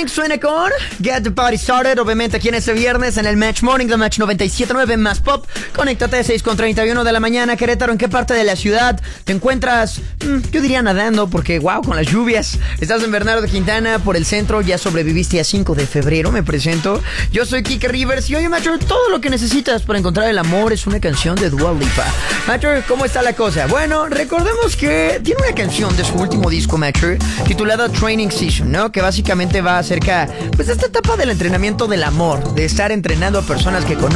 Frank suena con Get the Party Started, obviamente aquí en este viernes en el Match Morning de Match 97.9 Más Pop. Conéctate a 6:31 de la mañana. Querétaro, ¿en qué parte de la ciudad te encuentras? Yo diría nadando, porque wow, con las lluvias. Estás en Bernardo Quintana, por el centro, ya sobreviviste a 5 de febrero, me presento. Yo soy Kike Rivers y oye, Macho, todo lo que necesitas para encontrar el amor es una canción de Dua Lipa. Macho, ¿cómo está la cosa? Bueno, recordemos que tiene una canción de su último disco, Macho, titulada Training Season, ¿no? Que básicamente va acerca, pues, de esta etapa del entrenamiento del amor, de estar entrenando a personas que conocen